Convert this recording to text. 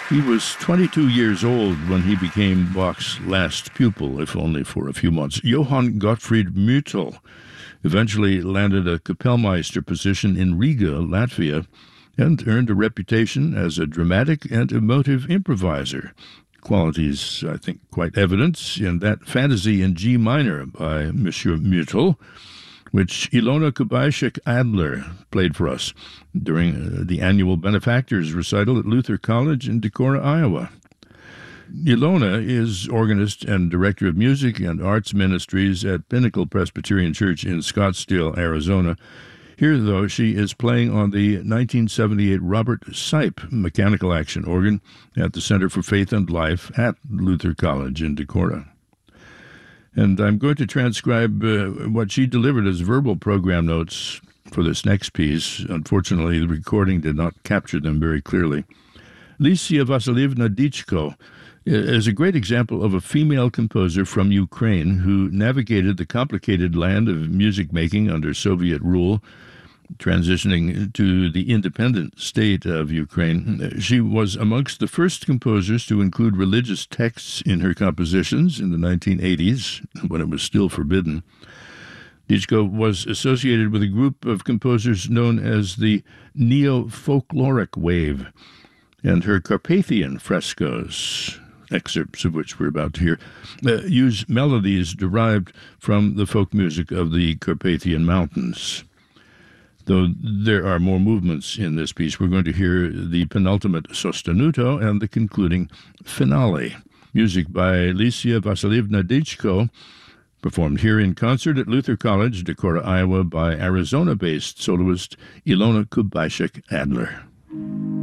He was 22 years old when he became Bach's last pupil, if only for a few months. Johann Gottfried Müttel eventually landed a Kapellmeister position in Riga, Latvia, and earned a reputation as a dramatic and emotive improviser. Qualities, I think, quite evident in that Fantasy in G minor by Monsieur Müttel, which Ilona Kubajczyk-Adler played for us during the annual Benefactors recital at Luther College in Decorah, Iowa. Ilona is organist and director of music and arts ministries at Pinnacle Presbyterian Church in Scottsdale, Arizona. Here, though, she is playing on the 1978 Robert Sipe mechanical action organ at the Center for Faith and Life at Luther College in Decorah. And I'm going to transcribe what she delivered as verbal program notes for this next piece. Unfortunately, the recording did not capture them very clearly. Lysia Vasilievna Dichko is a great example of a female composer from Ukraine who navigated the complicated land of music making under Soviet rule, transitioning to the independent state of Ukraine. She was amongst the first composers to include religious texts in her compositions in the 1980s, when it was still forbidden. Dichko was associated with a group of composers known as the Neo-Folkloric Wave, and her Carpathian frescoes, excerpts of which we're about to hear, use melodies derived from the folk music of the Carpathian Mountains. Though there are more movements in this piece, we're going to hear the penultimate sostenuto and the concluding finale. Music by Lysia Vasilievna Dichko, performed here in concert at Luther College, Decorah, Iowa, by Arizona-based soloist Ilona Kubajczyk-Adler.